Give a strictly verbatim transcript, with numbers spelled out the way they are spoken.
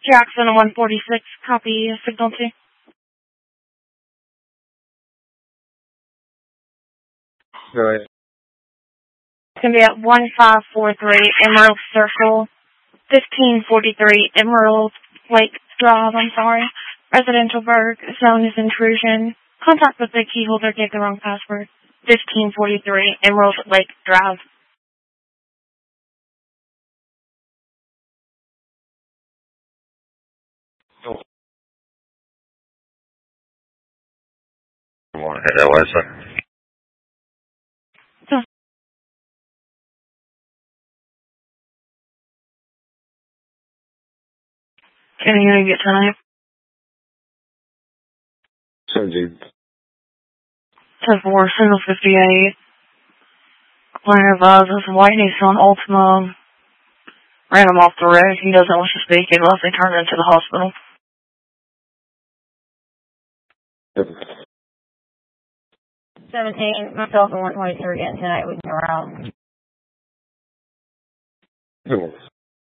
Jackson one forty-six, copy signal two. Go ahead. It's going to be at one five four three Emerald Circle, fifteen forty-three Emerald Lake Drive, I'm sorry. Residential Berg, zone is intrusion. Contact with the key holder, gave the wrong password. fifteen forty-three Emerald Lake Drive. I want to head that way, sir. Can you hear me tonight? So, dude. ten four, single fifty-eight. Client advises white Nissan Altima ran him off the road. He doesn't wish to speak unless they turn him to the hospital. seventeen, myself and one twenty-three again tonight. We can go around. Cool.